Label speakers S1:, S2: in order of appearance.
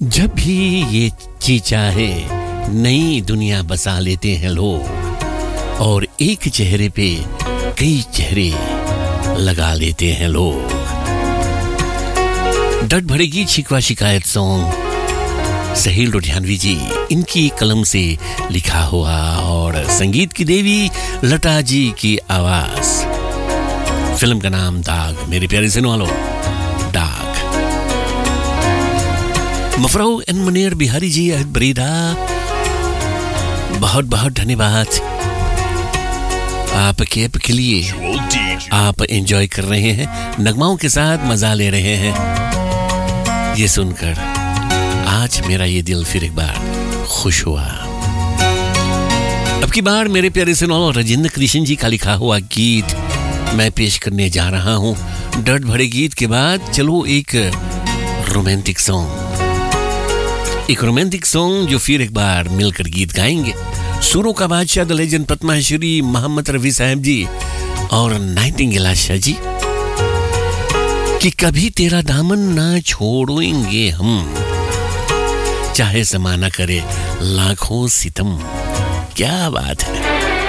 S1: जब भी ये जी चाहे नई दुनिया बसा लेते हैं लोग और एक चेहरे पे कई चेहरे लगा लेते हैं लोग। डट भड़ेगी शिकवा शिकायत सॉन्ग सहील लुधियानवी जी इनकी कलम से लिखा हुआ और संगीत की देवी लता जी की आवाज। फिल्म का नाम दाग। मेरे प्यारे सुनने वालों, दाग। मफराऊ एन मनेर बिहारी जी बरीदा, बहुत बहुत धन्यवाद आपके लिए। आप एंजॉय कर रहे हैं, नगमाओं के साथ मजा ले रहे हैं। ये सुनकर आज मेरा ये दिल फिर एक बार खुश हुआ। अब की बार मेरे प्यारे सुनो राजेंद्र कृष्ण जी का लिखा हुआ गीत मैं पेश करने जा रहा हूं। डट भरे गीत के बाद चलो एक रोमांटिक सॉन्ग, जो फिर एक बार मिलकर गीत गाएंगे। सुरों का बादशाह द लेजेंड पद्मश्री मोहम्मद रफी साहब जी और नाइटिंगेल आशा जी कि कभी तेरा दामन ना छोड़ेंगे हम, चाहे ज़माना करे लाखों सितम। क्या बात है।